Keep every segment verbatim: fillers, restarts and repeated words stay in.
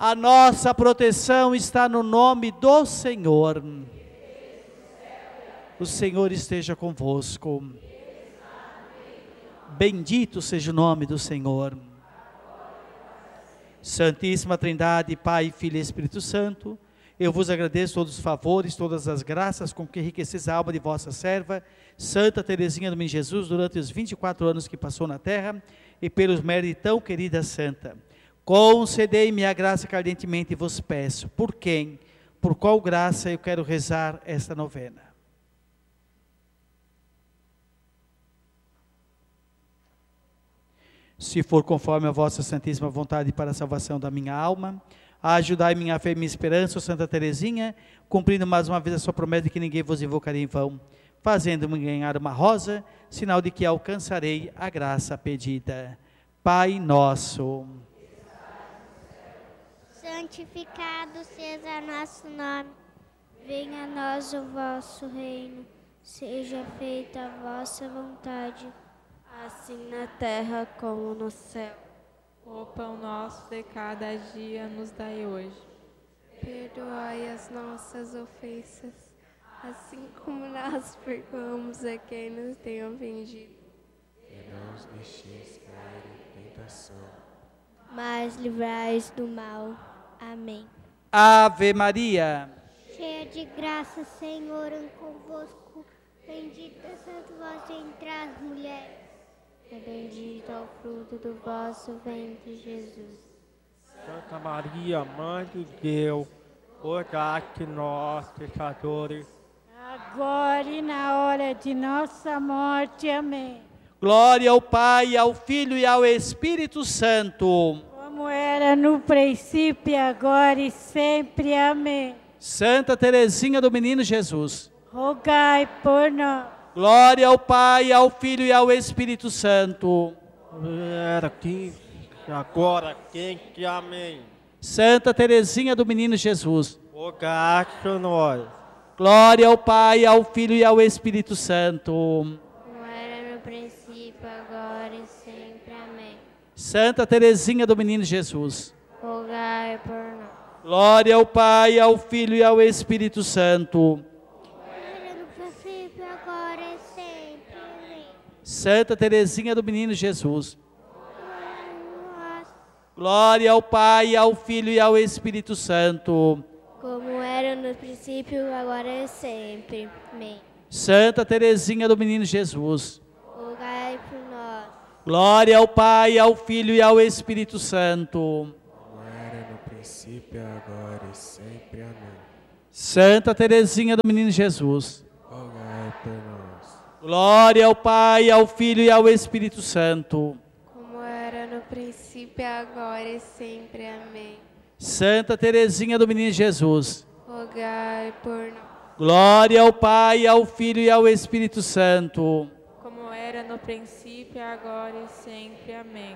A nossa proteção está no nome do Senhor. O Senhor esteja convosco. Bendito seja o nome do Senhor. Santíssima Trindade, Pai, Filho e Espírito Santo, eu vos agradeço todos os favores, todas as graças com que enriquecis a alma de vossa serva, Santa Teresinha do Menino Jesus, durante os vinte e quatro anos que passou na terra, e pelos méritos de tão querida Santa. Concedei-me a graça que ardentemente vos peço. Por quem? Por qual graça eu quero rezar esta novena? Se for conforme a vossa santíssima vontade para a salvação da minha alma, ajudai minha fé e minha esperança, Santa Teresinha, cumprindo mais uma vez a sua promessa de que ninguém vos invocaria em vão, fazendo-me ganhar uma rosa, sinal de que alcançarei a graça pedida. Pai nosso, santificado seja nosso nome, venha a nós o vosso reino, seja feita a vossa vontade, assim na terra como no céu. O pão nosso de cada dia nos dai hoje. Perdoai as nossas ofensas, assim como nós perdoamos a quem nos tem ofendido. E não os deixeis cair em tentação, mas livrai-nos do mal. Amém. Ave Maria, cheia de graça, Senhor é convosco, bendita sois vós entre as mulheres, e bendito é o fruto do vosso ventre, Jesus. Santa Maria, Mãe de Deus, rogai por nós, pecadores, agora e na hora de nossa morte. Amém. Glória ao Pai, ao Filho e ao Espírito Santo, como era no princípio, agora e sempre. Amém. Santa Teresinha do Menino Jesus, rogai por nós. Glória ao Pai, ao Filho e ao Espírito Santo, era aqui, agora, quem que amém. Santa Teresinha do Menino Jesus, rogai por nós. Glória ao Pai, ao Filho e ao Espírito Santo, como era no princípio, agora e sempre. Amém. Santa Teresinha do Menino Jesus, rogai por nós. Glória ao Pai, ao Filho e ao Espírito Santo, Santa Teresinha do Menino Jesus, glória ao Pai, ao Filho e ao Espírito Santo, como era no princípio, agora e sempre. Amém. Santa Teresinha do Menino Jesus, rogai por nós. Glória ao Pai, ao Filho e ao Espírito Santo, como era no princípio, agora e sempre. Amém. Santa Teresinha do Menino Jesus, rogai por nós. Glória ao Pai, ao Filho e ao Espírito Santo, como era no princípio, agora e sempre. Amém. Santa Teresinha do Menino Jesus, rogai por nós. Glória ao Pai, ao Filho e ao Espírito Santo, como era no princípio, agora e sempre. Amém.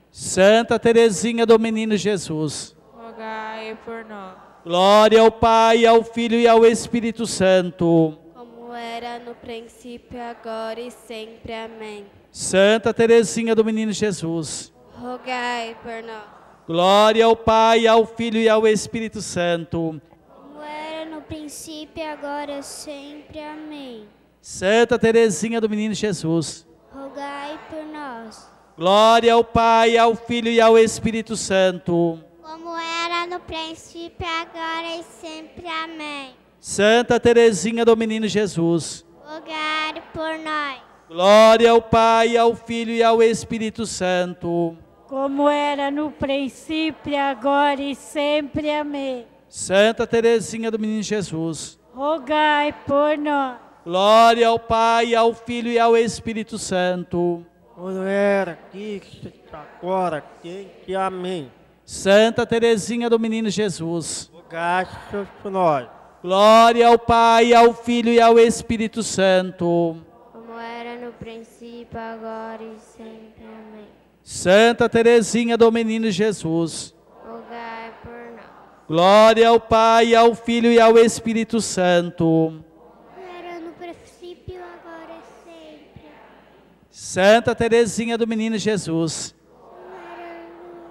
Santa Teresinha do Menino Jesus, rogai por nós. Glória ao Pai, ao Filho e ao Espírito Santo, como era no princípio, agora e sempre. Amém. Santa Teresinha do Menino Jesus, rogai por nós. Glória ao Pai, ao Filho e ao Espírito Santo, como era no princípio, agora e sempre. Amém. Santa Teresinha do Menino Jesus, rogai por nós. Glória ao Pai, ao Filho e ao Espírito Santo, como era no princípio, agora e sempre. Amém. Santa Teresinha do Menino Jesus, rogai por nós. Glória ao Pai, ao Filho e ao Espírito Santo, como era no princípio, agora e sempre. Amém. Santa Teresinha do Menino Jesus, rogai por nós. Glória ao Pai, ao Filho e ao Espírito Santo, como era aqui, agora, quem que amém. Santa Teresinha do Menino Jesus, rogai por nós. Glória ao Pai, ao Filho e ao Espírito Santo, como era no princípio, agora e sempre. Amém. Santa Teresinha do Menino Jesus, rogai por nós. Glória ao Pai, ao Filho e ao Espírito Santo, como era no princípio, agora e sempre. Santa Teresinha do Menino Jesus,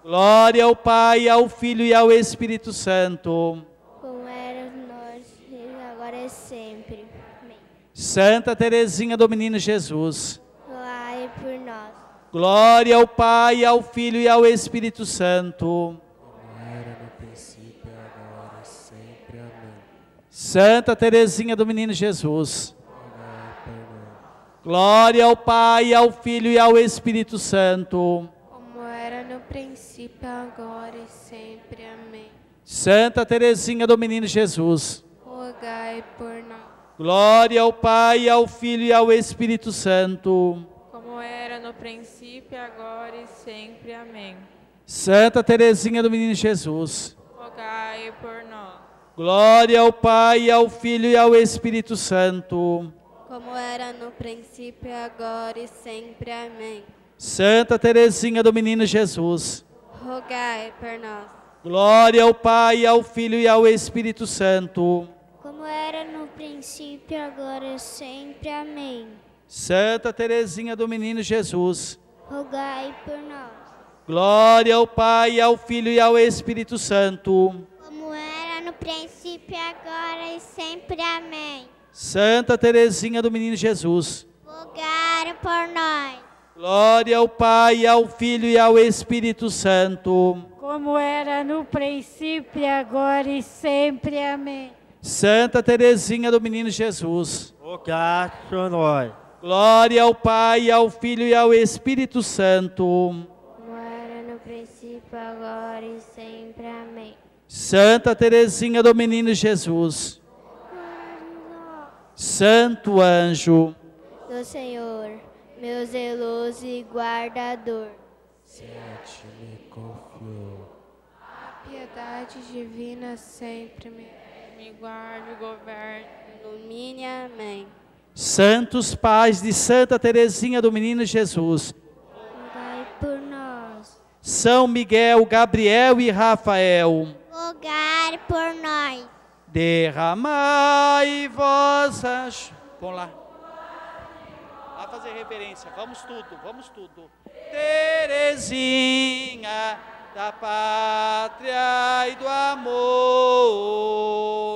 Glória ao Pai, ao Filho e ao Espírito Santo. Como era nós, agora é sempre. Amém. Santa Teresinha do Menino Jesus. Rogai por nós. Glória ao Pai, ao Filho e ao Espírito Santo. Como era no princípio, agora e sempre. Amém. Santa Teresinha do Menino Jesus. Rogai por nós. Glória ao Pai, ao Filho e ao Espírito Santo. Como era no princípio, agora e sempre. Amém. Santa Teresinha do Menino Jesus. Rogai por nós. Glória ao Pai, ao Filho e ao Espírito Santo. Como era no princípio, agora e sempre. Amém. Santa Teresinha do Menino Jesus. Rogai por nós. Glória ao Pai, ao Filho e ao Espírito Santo. Como era no princípio, agora e sempre. Amém. Santa Teresinha do Menino Jesus. Rogai por nós. Glória ao Pai, ao Filho e ao Espírito Santo. Como era no princípio, agora e sempre. Amém. Santa Teresinha do Menino Jesus. Rogai por nós. Glória ao Pai, ao Filho e ao Espírito Santo. Como era no princípio, agora e sempre. Amém. Santa Teresinha do Menino Jesus. Rogai por nós. Glória ao Pai, ao Filho e ao Espírito Santo. Como era no princípio, agora e sempre. Amém. Santa Teresinha do Menino Jesus. Rogai por nós. Glória ao Pai, ao Filho e ao Espírito Santo. Como era no princípio, agora e sempre. Amém. Santa Teresinha do Menino Jesus. Santo anjo Do Senhor, meu zeloso e guardador. Se a ti me confio. A piedade divina sempre me Me guarde e governe. ilumine. Amém. santos pais de Santa Teresinha do Menino Jesus, Rogai por nós. São Miguel, Gabriel e Rafael, Rogai por nós. derramai vossas... Vamos lá. Lá fazer reverência. Vamos tudo, vamos tudo. Teresinha da pátria e do amor.